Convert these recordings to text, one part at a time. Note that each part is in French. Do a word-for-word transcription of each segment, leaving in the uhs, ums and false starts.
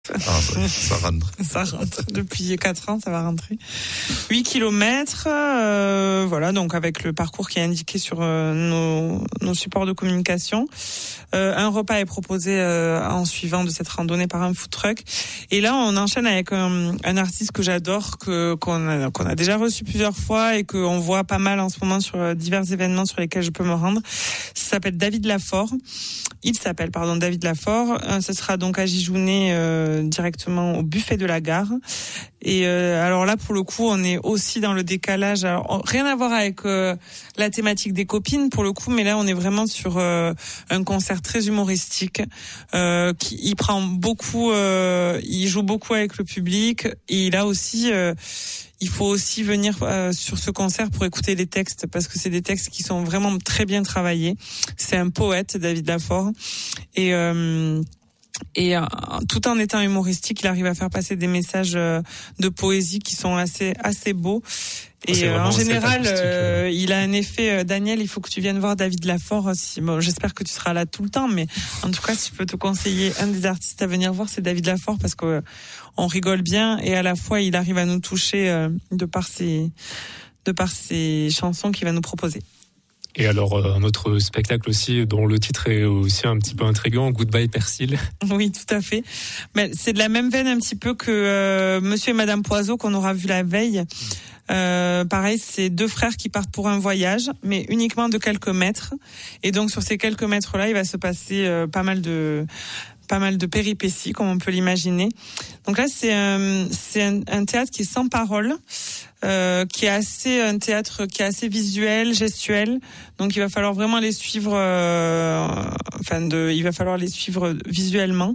Ah, ça, ça rentre. Ça rentre. Depuis quatre ans, ça va rentrer. huit kilomètres, euh, voilà, donc avec le parcours qui est indiqué sur euh, nos, nos supports de communication. Euh, un repas est proposé euh, en suivant de cette randonnée par un food truck. Et là, on enchaîne avec un, un artiste que j'adore, que qu'on a, qu'on a déjà reçu plusieurs fois et qu'on voit pas mal en ce moment sur divers événements sur lesquels je peux me rendre. Ça s'appelle David Lafort. Il s'appelle, pardon, David Lafort. Euh, ce sera donc à Gijounet, euh, directement au buffet de la gare. Et euh, alors là, pour le coup, on est aussi dans le décalage. Alors, rien à voir avec euh, la thématique des copines, pour le coup, mais là, on est vraiment sur euh, un concert très humoristique. Euh, qui, il prend beaucoup, euh, il joue beaucoup avec le public. Et il a aussi, euh, il faut aussi venir euh, sur ce concert pour écouter les textes, parce que c'est des textes qui sont vraiment très bien travaillés. C'est un poète, David Lafort, et euh, Et euh, tout en étant humoristique, il arrive à faire passer des messages euh, de poésie qui sont assez assez beaux. Et euh, en général, euh, il a un effet. Euh, Daniel, il faut que tu viennes voir David Lafort. Si, bon, j'espère que tu seras là tout le temps, mais en tout cas, si je peux te conseiller un des artistes à venir voir, c'est David Lafort, parce que euh, on rigole bien et à la fois, il arrive à nous toucher euh, de par ses de par ses chansons qu'il va nous proposer. Et alors, euh, un autre spectacle aussi, dont le titre est aussi un petit peu intriguant, Goodbye Persil. Oui, tout à fait. Mais c'est de la même veine un petit peu que euh, Monsieur et Madame Poiseau qu'on aura vu la veille. Euh, pareil, c'est deux frères qui partent pour un voyage, mais uniquement de quelques mètres. Et donc, sur ces quelques mètres-là, il va se passer euh, pas mal de... pas mal de péripéties, comme on peut l'imaginer. Donc là, c'est un, c'est un, un théâtre qui est sans parole, euh, qui est assez un théâtre qui est assez visuel, gestuel. Donc il va falloir vraiment les suivre, euh, enfin de, il va falloir les suivre visuellement.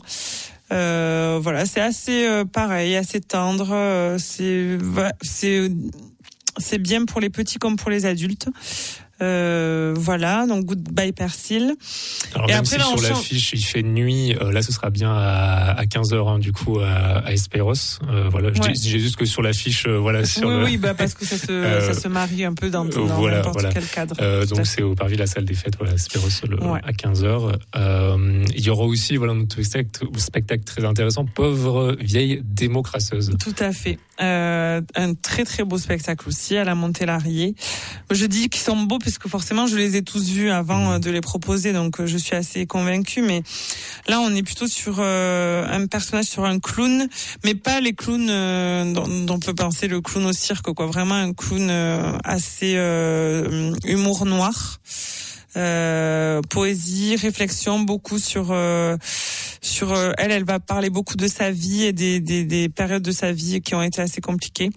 Euh, voilà, c'est assez euh, pareil, assez tendre. Euh, c'est, c'est, c'est bien pour les petits comme pour les adultes. Euh, voilà, donc Goodbye Persil. Alors, et même après, si là, sur chante... l'affiche il fait nuit, euh, là ce sera bien à, à quinze heures, hein, du coup à, à Espéros. Euh, voilà, je ouais. dis, j'ai juste que sur l'affiche, euh, voilà. Sur oui, le... oui, bah parce que ça se, euh, ça se marie un peu dans, dans voilà, n'importe voilà. quel cadre. Euh, donc c'est au parvis la salle des fêtes, voilà, Espéros le, ouais. à quinze heures. Euh, il y aura aussi, voilà, notre spectacle, spectacle très intéressant, Pauvre vieille démocrasseuse. Tout à fait. Euh, un très très beau spectacle aussi à la Montélarié. Je dis qu'ils sont beaux puisque forcément je les ai tous vus avant de les proposer, donc je suis assez convaincue. Mais là on est plutôt sur euh, un personnage, sur un clown, mais pas les clowns euh, dont, dont on peut penser le clown au cirque, quoi. Vraiment un clown euh, assez euh, humour noir. Euh, poésie, réflexion, beaucoup sur euh, sur euh, elle. Elle va parler beaucoup de sa vie et des, des des périodes de sa vie qui ont été assez compliquées.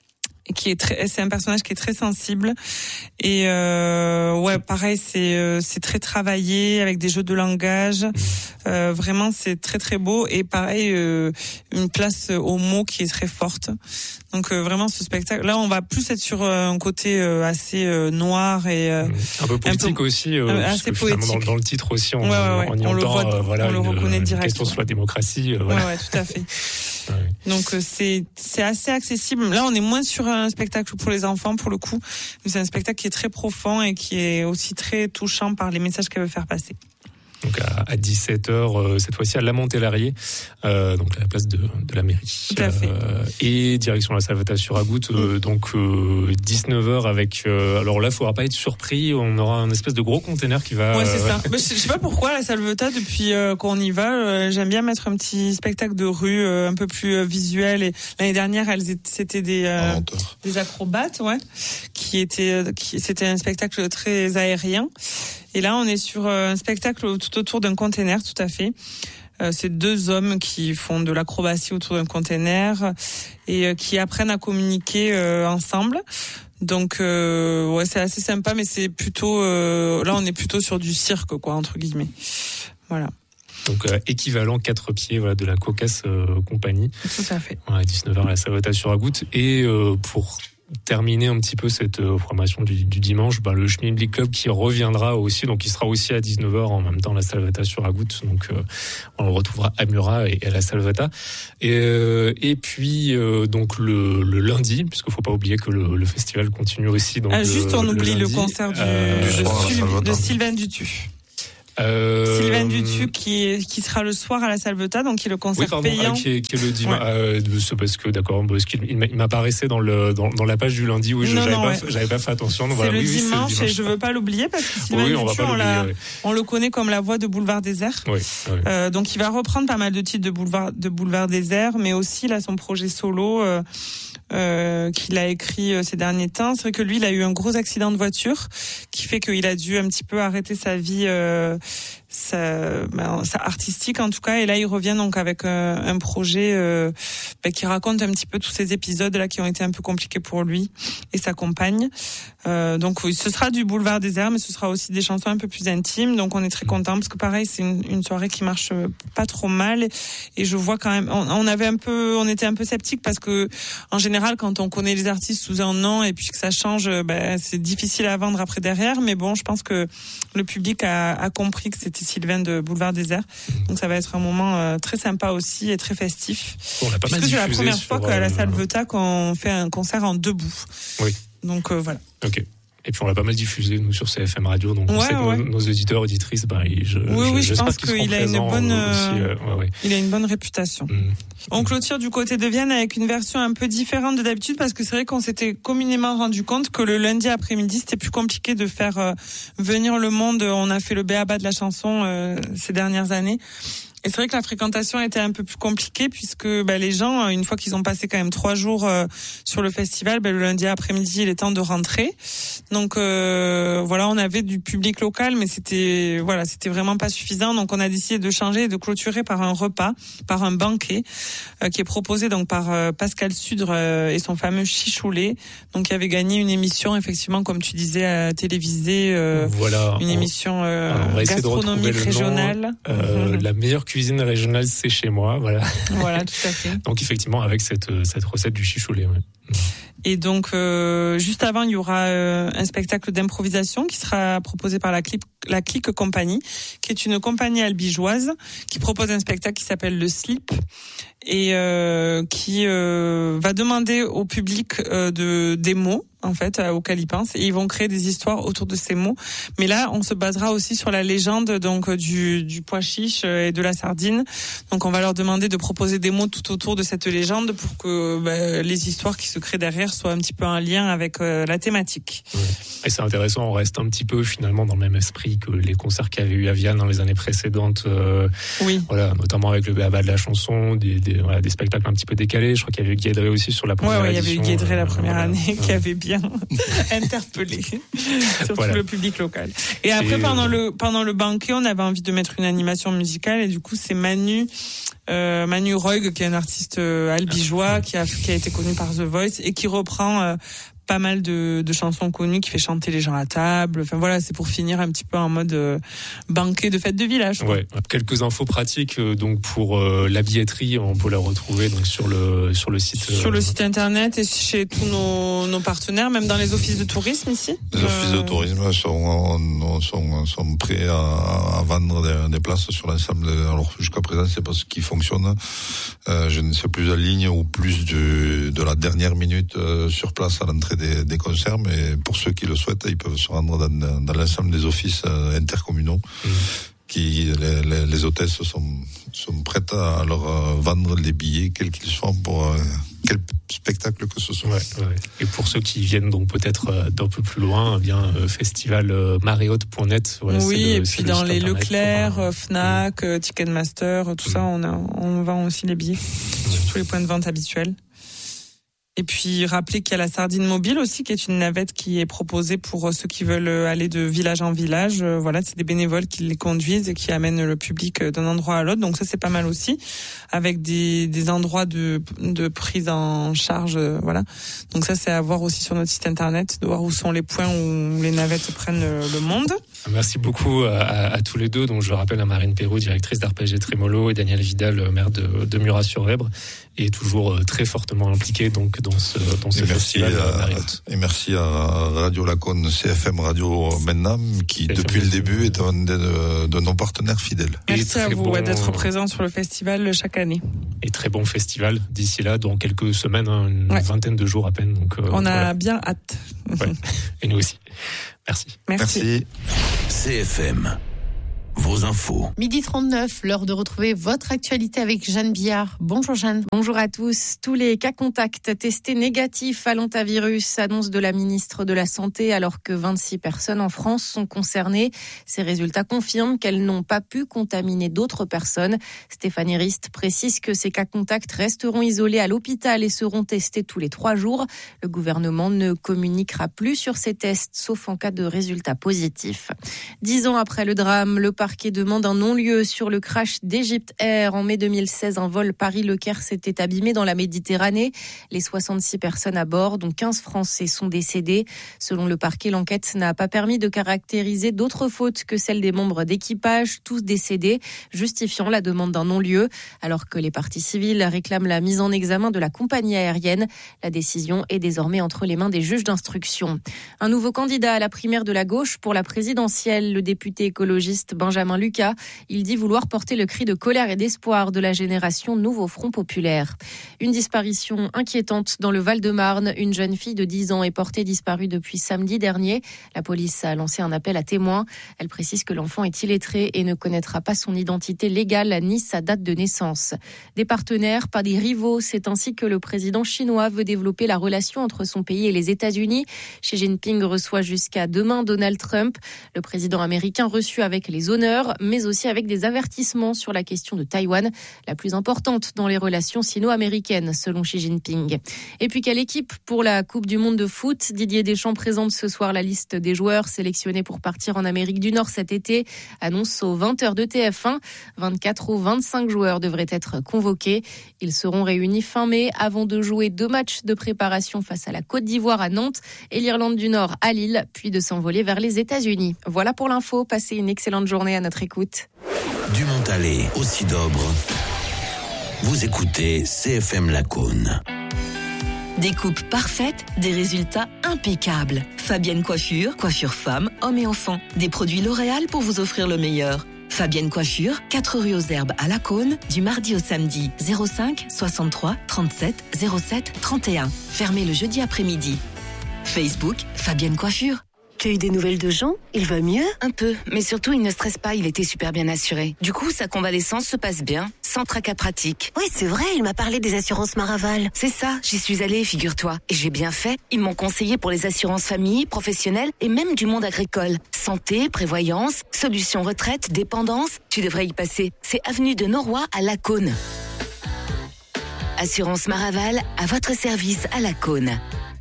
Et qui est très, c'est un personnage qui est très sensible et euh, ouais, pareil, c'est euh, c'est très travaillé avec des jeux de langage. Euh, vraiment, c'est très très beau et pareil, euh, une place aux mots qui est très forte. Donc euh, vraiment, ce spectacle, là, on va plus être sur euh, un côté euh, assez euh, non et euh, un peu politique un peu, aussi, euh, euh, assez poétique. Dans, dans le titre aussi, on, ouais, ouais, ouais. on y on entend, le voit, euh, voilà, on le une, reconnaît une direct. Question ouais. sur la démocratie, euh, voilà. Ouais, ouais, tout à fait. Ouais. Donc euh, c'est c'est assez accessible. Là, on est moins sur un spectacle pour les enfants pour le coup, mais c'est un spectacle qui est très profond et qui est aussi très touchant par les messages qu'elle veut faire passer. Donc à, à dix-sept heures, euh, cette fois-ci à la Montélarié, euh, donc à la place de, de la mairie. Tout à fait. Euh, et direction la Salvetat sur Agout, euh, donc euh, dix-neuf heures avec... Euh, alors là, il ne faudra pas être surpris, on aura un espèce de gros container qui va... Ouais, c'est ça. Mais je ne sais pas pourquoi, la Salvetat, depuis euh, qu'on y va, euh, j'aime bien mettre un petit spectacle de rue euh, un peu plus euh, visuel. Et l'année dernière, elles étaient, c'était des, euh, des acrobates, ouais, qui étaient, qui, c'était un spectacle très aérien. Et là, on est sur un spectacle tout autour d'un container, tout à fait. Euh, c'est deux hommes qui font de l'acrobatie autour d'un container et euh, qui apprennent à communiquer euh, ensemble. Donc, euh, ouais, c'est assez sympa, mais c'est plutôt... Euh, là, on est plutôt sur du cirque, quoi, entre guillemets. Voilà. Donc euh, équivalent quatre pieds, voilà, de la Cocasse euh, Compagnie. Tout à fait. Ouais, à dix-neuf heures à la Salvetat sur Agout. Et euh, pour... terminer un petit peu cette euh, programmation du, du dimanche, bah, le Schmilblick Club qui reviendra aussi, donc il sera aussi à dix-neuf heures en même temps à la Salvetat sur Agout, donc euh, on le retrouvera à Murat et à la Salvetat. Et, euh, et puis euh, donc le, le lundi, puisqu'il faut pas oublier que le, le festival continue aussi. Donc ah, juste le, on le oublie lundi, le concert du, euh, de, de, de Sylvain Dutu. Euh... Sylvain Dutuc qui qui sera le soir à la Salvetat, donc qui est le concert oui, pardon, payant. Ah, qui, est, qui est le dimanche. Ouais. Euh, c'est parce que d'accord, parce qu'il il m'apparaissait dans le dans, dans la page du lundi où je non, j'avais non, pas ouais. j'avais pas fait attention. Donc c'est, voilà, le oui, dimanche, oui, c'est le dimanche et je veux pas l'oublier parce que Sylvain oui, Dutuc, on, va pas on, l'a, ouais. on le connaît comme la voix de Boulevard Désert. Oui, oui. Euh, donc il va reprendre pas mal de titres de Boulevard de Boulevard Désert, mais aussi là son projet solo. Euh, Euh, qu'il a écrit euh, ces derniers temps. C'est vrai que lui, il a eu un gros accident de voiture qui fait qu'il a dû un petit peu arrêter sa vie euh, sa, ben, sa artistique en tout cas. Et là, il revient donc avec euh, un projet euh, ben, qui raconte un petit peu tous ces épisodes là qui ont été un peu compliqués pour lui et sa compagne. Euh, donc oui, ce sera du Boulevard Désert, mais ce sera aussi des chansons un peu plus intimes. Donc on est très content parce que pareil, c'est une, une soirée qui marche pas trop mal. Et, et je vois quand même, on, on avait un peu, on était un peu sceptique parce que en général, quand on connaît les artistes sous un nom et puis que ça change, ben, c'est difficile à vendre après derrière. Mais bon, je pense que le public a, a compris que c'était Sylvain de Boulevard Désert. Donc ça va être un moment euh, très sympa aussi et très festif. On l'a pas parce mal que c'est la diffusé première sur, fois qu'à la euh, Salvetat qu'on fait un concert en debout. Oui. Donc euh, voilà. Ok. Et puis on l'a pas mal diffusé nous sur C F M Radio, donc on ouais, sait que ouais. nos, nos auditeurs auditrices, bah, je, oui, je, oui, je pense qu'ils qu'il a une bonne, aussi, euh, ouais, ouais. il a une bonne réputation. Mmh. On clôture du côté de Vienne avec une version un peu différente de d'habitude parce que c'est vrai qu'on s'était communément rendu compte que le lundi après-midi c'était plus compliqué de faire euh, venir le monde. On a fait le b a-ba de la chanson euh, ces dernières années. Et c'est vrai que la fréquentation était un peu plus compliquée puisque bah, les gens, une fois qu'ils ont passé quand même trois jours euh, sur le festival, bah, le lundi après-midi, il est temps de rentrer. Donc euh, voilà, on avait du public local, mais c'était voilà, c'était vraiment pas suffisant. Donc on a décidé de changer et de clôturer par un repas, par un banquet euh, qui est proposé donc par euh, Pascal Sudre euh, et son fameux chichoulet. Donc il avait gagné une émission effectivement, comme tu disais, euh, télévisée, euh, voilà, une on, émission euh, on gastronomique régionale. Euh, mmh. La meilleure cuisine régionale, c'est chez moi, voilà. Voilà, tout à fait. Donc effectivement, avec cette cette recette du chichoulet. Ouais. Et donc, euh, juste avant, il y aura euh, un spectacle d'improvisation qui sera proposé par la Clique, la Clique Compagnie, qui est une compagnie albigeoise qui propose un spectacle qui s'appelle Le Slip et euh, qui euh, va demander au public euh, de des mots en fait auxquels ils pensent et ils vont créer des histoires autour de ces mots. Mais là, on se basera aussi sur la légende donc du du pois chiche et de la sardine. Donc, on va leur demander de proposer des mots tout autour de cette légende pour que bah, les histoires qui se créent derrière soient un petit peu en lien avec euh, la thématique. Ouais. Et c'est intéressant, on reste un petit peu finalement dans le même esprit que les concerts qu'il y avait eu à Vienne dans les années précédentes. Euh, oui. Voilà, notamment avec le b-a-ba de la chanson, des des, voilà, des spectacles un petit peu décalés. Je crois qu'il y avait eu Guédré aussi sur la première ouais, ouais, édition. Il y avait eu Guédré euh, la première voilà, année ouais. qui avait bien interpellé surtout voilà. le public local. Et après, et pendant, euh... le, pendant le banquet, on avait envie de mettre une animation musicale et du coup, c'est Manu... Euh, Manu Roig, qui est un artiste euh, albigeois, qui a, qui a été connu par The Voice et qui reprend euh, pas mal de, de chansons connues, qui fait chanter les gens à table. Enfin voilà, c'est pour finir un petit peu en mode euh, banquet de fête de village. Ouais. Quelques infos pratiques euh, donc pour euh, la billetterie, on peut la retrouver donc sur le sur le site. Euh... Sur le site internet et chez tous nos, nos partenaires, même dans les offices de tourisme ici. Les euh... offices de tourisme sont sont sont prêts à, à vendre des, des places sur l'ensemble. De, alors jusqu'à présent, c'est pas ce qui fonctionne. Euh, je ne sais plus la ligne ou plus de, de la dernière minute euh, sur place à l'entrée des, des concerts, mais pour ceux qui le souhaitent, ils peuvent se rendre dans, dans l'ensemble des offices euh, intercommunaux. Mmh. Qui les, les, les hôtesses sont, sont prêtes à leur euh, vendre les billets, quels qu'ils soient, pour euh, quel spectacle que ce soit. Ouais, ouais. Et pour ceux qui viennent donc peut-être euh, d'un peu plus loin, eh bien euh, festival euh, marriott point net. Voilà, oui, le, et puis dans les Leclerc, pour, euh, Fnac, mmh. Ticketmaster, tout mmh. ça, on, a, on vend aussi les billets mmh. sur tous les points de vente habituels. Et puis rappeler qu'il y a la Sardine Mobile aussi, qui est une navette qui est proposée pour ceux qui veulent aller de village en village. Voilà, c'est des bénévoles qui les conduisent et qui amènent le public d'un endroit à l'autre. Donc ça, c'est pas mal aussi, avec des, des endroits de, de prise en charge. Voilà. Donc ça, c'est à voir aussi sur notre site internet, de voir où sont les points où les navettes prennent le, le monde. Merci beaucoup à, à, à tous les deux. Donc je rappelle à Marine Perrault, directrice d'Arpège Trémolo, et Daniel Vidal, maire de, de Murat-sur-Èbre, et toujours très fortement impliqué donc dans ce dans ce et festival merci à, Marriott. Et merci à Radio Laconne, C F M Radio maintenant, qui C F M depuis le début est un de, de, de nos partenaires fidèles. Merci à vous bon, d'être présents sur le festival chaque année. Et très bon festival d'ici là, dans quelques semaines, hein, une ouais. vingtaine de jours à peine. Donc euh, on a voilà. bien hâte. Ouais. Et nous aussi. Merci. Merci. Merci. C F M. vos infos. midi trente-neuf, l'heure de retrouver votre actualité avec Jeanne Billard. Bonjour Jeanne. Bonjour à tous. Tous les cas contacts testés négatifs à l'hantavirus, annonce de la ministre de la Santé, alors que vingt-six personnes en France sont concernées. Ces résultats confirment qu'elles n'ont pas pu contaminer d'autres personnes. Stéphanie Rist précise que ces cas contacts resteront isolés à l'hôpital et seront testés tous les trois jours. Le gouvernement ne communiquera plus sur ces tests, sauf en cas de résultats positifs. Dix ans après le drame, le parquet demande un non-lieu sur le crash d'Egypt Air. En mai deux mille seize, un vol Paris-Le Caire s'était abîmé dans la Méditerranée. Les soixante-six personnes à bord, dont quinze Français, sont décédées. Selon le parquet, l'enquête n'a pas permis de caractériser d'autres fautes que celles des membres d'équipage, tous décédés, justifiant la demande d'un non-lieu. Alors que les parties civiles réclament la mise en examen de la compagnie aérienne, la décision est désormais entre les mains des juges d'instruction. Un nouveau candidat à la primaire de la gauche pour la présidentielle, le député écologiste Benjamin Lucas. Il dit vouloir porter le cri de colère et d'espoir de la génération Nouveau Front Populaire. Une disparition inquiétante dans le Val-de-Marne. Une jeune fille de dix ans est portée disparue depuis samedi dernier. La police a lancé un appel à témoins. Elle précise que l'enfant est illettré et ne connaîtra pas son identité légale ni sa date de naissance. Des partenaires, pas des rivaux. C'est ainsi que le président chinois veut développer la relation entre son pays et les États-Unis. Xi Jinping reçoit jusqu'à demain Donald Trump. Le président américain reçu avec les honneurs, mais aussi avec des avertissements sur la question de Taïwan, la plus importante dans les relations sino-américaines, selon Xi Jinping. Et puis, quelle équipe pour la Coupe du Monde de foot? Didier Deschamps présente ce soir la liste des joueurs sélectionnés pour partir en Amérique du Nord cet été. Annonce aux vingt heures de T F un. vingt-quatre ou vingt-cinq joueurs devraient être convoqués. Ils seront réunis fin mai avant de jouer deux matchs de préparation face à la Côte d'Ivoire à Nantes et l'Irlande du Nord à Lille, puis de s'envoler vers les États-Unis. Voilà pour l'info. Passez une excellente journée à notre écoute. Du Montalet au Sidobre, vous écoutez C F M Lacaune. Des coupes parfaites, des résultats impeccables. Fabienne Coiffure, coiffure femme, hommes et enfants. Des produits L'Oréal pour vous offrir le meilleur. Fabienne Coiffure, quatre rue aux Herbes à Lacaune, du mardi au samedi, zéro cinq soixante-trois trente-sept zéro sept trente et un. Fermé le jeudi après-midi. Facebook, Fabienne Coiffure. Tu as eu des nouvelles de Jean? Il va mieux? Un peu, mais surtout il ne stresse pas, il était super bien assuré. Du coup, sa convalescence se passe bien, sans tracas pratiques. Oui, c'est vrai, il m'a parlé des assurances Maraval. C'est ça, j'y suis allée, figure-toi. Et j'ai bien fait, ils m'ont conseillé pour les assurances famille, professionnelles et même du monde agricole. Santé, prévoyance, solutions retraite, dépendance, tu devrais y passer. C'est avenue de Noroy à Lacaune. Assurance Maraval, à votre service à Lacaune.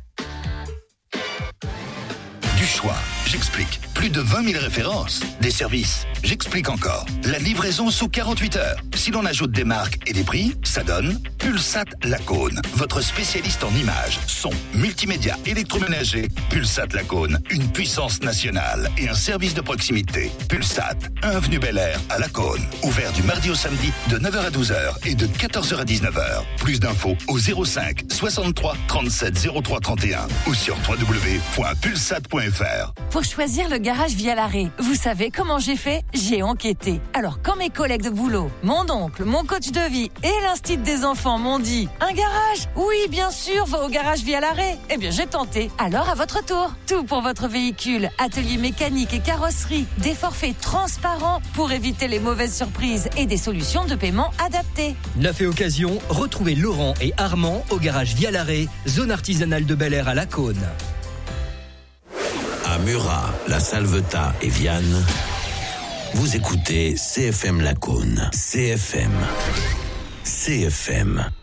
Du choix, j'explique. Plus de vingt mille références. Des services, j'explique encore. La livraison sous quarante-huit heures. Si l'on ajoute des marques et des prix, ça donne Pulsat Lacaune. Votre spécialiste en images, son, multimédia, électroménager. Pulsat Lacaune, une puissance nationale et un service de proximité. Pulsat, un avenue Bel Air à Lacaune. Ouvert du mardi au samedi de neuf heures à douze heures et de quatorze heures à dix-neuf heures. Plus d'infos au zéro cinq soixante-trois trente-sept zéro trois trente et un ou sur w w w point pulsat point f r. Pour choisir le garage via l'arrêt, vous savez comment j'ai fait? J'ai enquêté. Alors quand mes collègues de boulot, mon oncle, mon coach de vie et l'instit des enfants m'ont dit « Un garage? Oui, bien sûr, va au garage via l'arrêt !» Eh bien j'ai tenté. Alors à votre tour, tout pour votre véhicule, atelier mécanique et carrosserie, des forfaits transparents pour éviter les mauvaises surprises et des solutions de paiement adaptées. Neuf et occasion, retrouvez Laurent et Armand au garage via l'arrêt, zone artisanale de Bel Air à Lacaune. À Murat, La Salvetat et Vianne, vous écoutez C F M Lacaune. C F M. C F M.